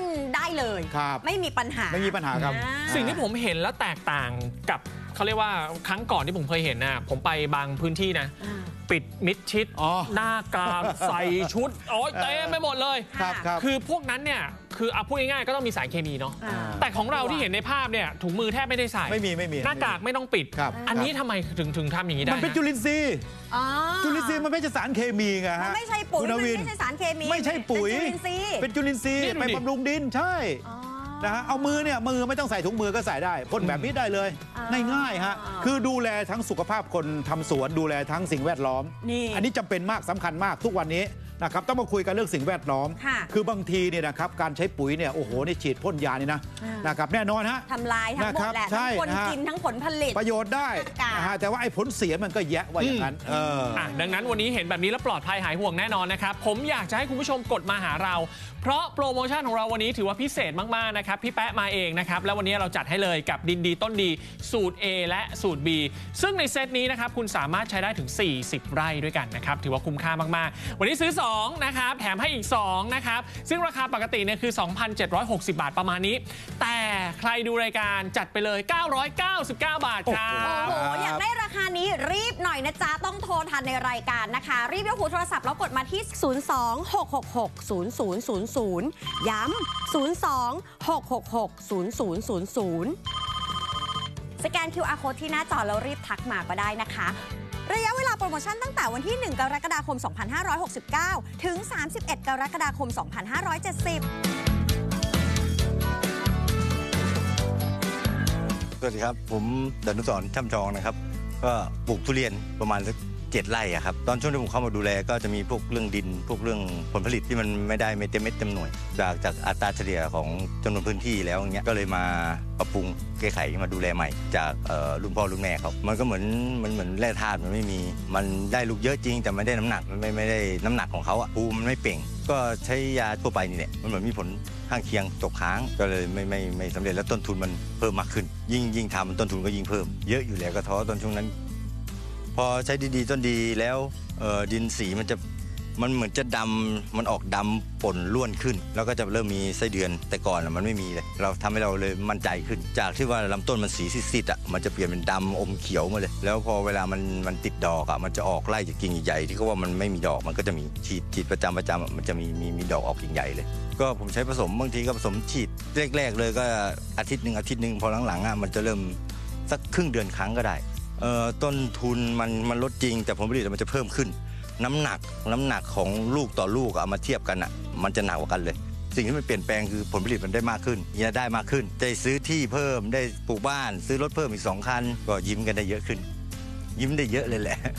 ได้เลยไม่มีปัญหาครับสิ่งที่ผมเห็นแล้วแตกต่างกับเขาเรียกว่าครั้งก่อนที่ผมเคยเห็นนะผมไปบางพื้นที่นะปิดมิดชิดหน้ากากใส่ชุดเต็มไปหมดเลยคือพวกนั้นเนี่ยคือเอาพูดง่ายๆก็ต้องมีสารเคมีเนาะแต่ของเราที่เห็นในภาพเนี่ยถุงมือแทบไม่ได้ใส่ไม่มีหน้ากากไม่ต้องปิดอันนี้ทำไมถึงทำอย่างนี้ได้มันเป็นจุลินทรีย์มันไม่ใช่สารเคมีไงฮะไม่ใช่ปุ๋ยไม่ใช่สารเคมีไม่ใช่ปุ๋ยเป็นจุลินทรีย์ไปบำรุงดินใช่นะฮะเอามือไม่ต้องใส่ถุงมือก็ใส่ได้พ่นแบบนี้ได้เลยง่ายๆฮะคือดูแลทั้งสุขภาพคนทำสวนดูแลทั้งสิ่งแวดล้อมอันนี้จำเป็นมากสำคัญมากทุกวันนี้นะครับต้องมาคุยกันเรื่องสิ่งแวดล้อมคือบางทีเนี่ยนะครับการใช้ปุ๋ยเนี่ยโอ้โหนี่ฉีดพ่นยานี่นะครับแน่นอนฮะทำลายทั้งหมดแหละทั้งคนกินทั้งผลผลิตประโยชน์ได้แต่ว่าไอ้ผลเสียมันก็แยะไว้อย่างนั้นดังนั้นวันนี้เห็นแบบนี้แล้วปลอดภัยหายห่วงแน่นอนนะครับผมอยากจะให้คุณผู้ชมกดมาหาเราเพราะโปรโมชั่นของเราวันนี้ถือว่าพิเศษมากๆนะครับพี่แป๊ะมาเองนะครับแล้ววันนี้เราจัดให้เลยกับดินดีต้นดีสูตร A และสูตร B ซึ่งในเซตนี้นะครับคุณสามารถใช้ได้ถึง40ไร่ด้วยกันนะครับถือว่าคุ้มค่ามากๆวันนี้ซื้อ2นะครับแถมให้อีก2นะครับซึ่งราคาปกติเนี่ยคือ 2,760 บาทประมาณนี้แต่ใครดูรายการจัดไปเลย999 บาทครับโอ้โหอยากได้ราคานี้รีบหน่อยนะจ๊ะต้องโทรทันในรายการนะคะรีบยกหูโทรศัพท์แล้วกดมาที่02-666-0000ย้ำ02-666-0000สแกน QR Code ที่หน้าจอแล้วรีบทักมาก็ได้นะคะระยะเวลาโปรโมชั่นตั้งแต่วันที่1กรกฎาคม2569ถึง31กรกฎาคม2570 สวัสดีครับผมดนุสรณ์ช่ำชองนะครับก็ปลูกทุเรียนประมาณสัก7 ไร่ครับตอนช่วงที่ผมเข้ามาดูแลก็จะมีพวกเรื่องดินพวกเรื่องผลผลิตที่มันไม่ได้เต็มเม็ดเต็มหน่วยจากอัตราเฉลี่ยของจำนวนพื้นที่แล้วอย่างเงี้ยก็เลยมาปรับปรุงแก้ไขมาดูแลใหม่จากรุ่นพ่อรุ่นแม่เขามันก็เหมือนแร่ธาตุมันไม่มีมันได้ลูกเยอะจริงแต่ไม่ได้น้ำหนักมันไม่ได้น้ำหนักของเขาอ่ะภูมิมันไม่เป่งก็ใช้ยาทั่วไปนี่แหละมันเหมือนมีผลข้างเคียงตกค้างก็เลยไม่สำเร็จแล้วต้นทุนมันเพิ่มมากขึ้นยิ่งทำต้นทุนก็ยิ่งเพิ่มเยอะอยู่แล้วก็ท้อตอนช่วงนั้นพอใช้ดีต้นดีแล้วดินสีมันเหมือนจะดำมันออกดำป่นล้วนขึ้นแล้วก็จะเริ่มมีไส้เดือนแต่ก่อนมันไม่มีเลยเราทำให้เราเลยมั่นใจขึ้นจากที่ว่าลำต้นมันสีซีดๆอ่ะมันจะเปลี่ยนเป็นดำอมเขียวมาเลยแล้วพอเวลามันติดดอกอ่ะมันจะออกไล่จากกิ่งใหญ่ที่เขาว่ามันไม่มีดอกมันก็จะมีฉีดประจำมันจะมีดอกออกกิ่งใหญ่เลยก็ผมใช้ผสมบางทีก็ผสมฉีดแรกๆเลยก็อาทิตย์หนึ่งพอหลังๆอ่ะมันจะเริ่มสักครึ่งเดือนครั้งก็ได้ต้นทุนมันลดจริงแต่ผลผลิตมันจะเพิ่มขึ้นน้ำหนักของลูกต่อลูกเอามาเทียบกันอ่ะมันจะหนักกว่ากันเลยสิ่งที่มันเปลี่ยนแปลงคือผลผลิตมันได้มากขึ้นได้มากขึ้นได้ซื้อที่เพิ่มได้ปลูกบ้านซื้อรถเพิ่มอีก2 คันก็ยิ้มกันได้เยอะขึ้นยิ้มได้เยอะเลยแหละ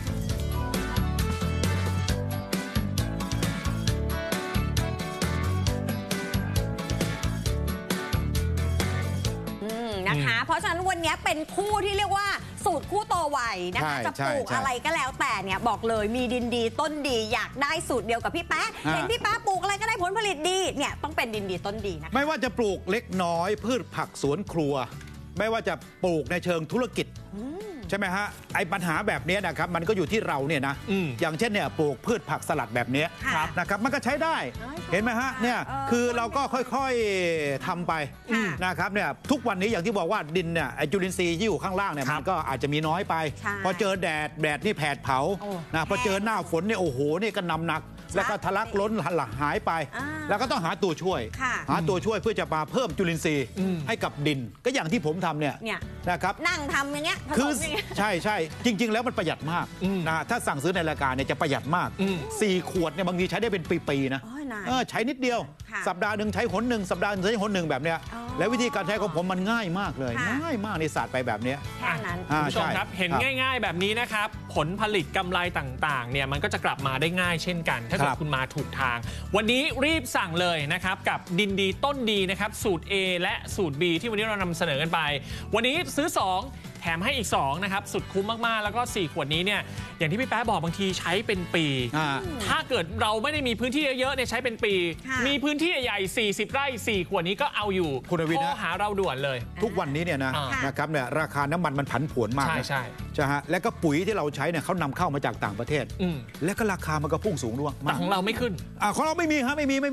นะคะเพราะฉะนั้นวันนี้เป็นคู่ที่เรียกว่าสูตรคู่โตไวนะคะจะปลูกอะไรก็แล้วแต่เนี่ยบอกเลยมีดินดีต้นดีอยากได้สูตรเดียวกับพี่แป๊ะเห็นพี่แป๊ะปลูกอะไรก็ได้ผลผลิตดีเนี่ยต้องเป็นดินดีต้นดีนะคะไม่ว่าจะปลูกเล็กน้อยพืชผักสวนครัวไม่ว่าจะปลูกในเชิงธุรกิจใช่ไหมฮะไอ้ปัญหาแบบนี้นะครับมันก็อยู่ที่เราเนี่ยนะอย่างเช่นเนี่ยปลูกพืชผักสลัดแบบนี้นะครับมันก็ใช้ได้เห็นไหมฮะเนี่ยคือเราก็ค่อยๆทำไปนะครับเนี่ยทุกวันนี้อย่างที่บอกว่าดินเนี่ยไอ้จุลินทรีย์ที่อยู่ข้างล่างเนี่ยมันก็อาจจะมีน้อยไปพอเจอแดดนี่แผดเผานะพอเจอหน้าฝนเนี่ยโอ้โหนี่ก็นำหนักแล้วก็ทะลักล้นหายไปแล้วก็ต้องหาตัวช่วยเพื่อจะมาเพิ่มจุลินทรีย์ให้กับดินก็อย่างที่ผมทำเนี่ยนะครับนั่งทำอย่างเงี้ยคือใช่จริงๆแล้วมันประหยัดมากนะถ้าสั่งซื้อในรายการเนี่ยจะประหยัดมาก4 ขวดเนี่ยบางทีใช้ได้เป็นปีๆนะใช้นิดเดียวสัปดาห์หนึ่งใช้หนหนึ่งสัปดาห์นึงใช้หนหนึ่งแบบเนี้ยแล้ววิธีการใช้ของผมมันง่ายมากเลยง่ายมากในศาสตร์ไปแบบนี้แค่นั้นคุณผู้ชมครับเห็นง่ายๆแบบนี้นะครับผลผลิตกำไรต่างๆเนี่ยมันก็จะกลับมาได้ง่ายเช่นกันถ้าเกิดคุณมาถูกทางวันนี้รีบสั่งเลยนะครับกับดินดีต้นดีนะครับสูตร A และสูตร B ที่วันนี้เรานำเสนอกันไปวันนี้ซื้อ2แถมให้อีก2นะครับสุดคุ้มมากๆแล้วก็4 ขวดนี้เนี่ยอย่างที่พี่แป๊ะบอกบางทีใช้เป็นปีถ้าเกิดเราไม่ได้มีพื้นที่เยอะๆเนี่ยใช้เป็นปีมีพื้นที่ใหญ่40 ไร่4 ขวดนี้ก็เอาอยู่คุณวิทย์โทรหาเราด่วนเลยทุกวันนี้เนี่ยนะครับเนี่ยราคาน้ำมันผันผวนมากใช่ฮะและก็ปุ๋ยที่เราใช้เนี่ยเขานำเข้ามาจากต่างประเทศและก็ราคามันก็พุ่งสูงด้วยแต่ของเราไม่ขึ้นของเราไม่มีฮะไม่มี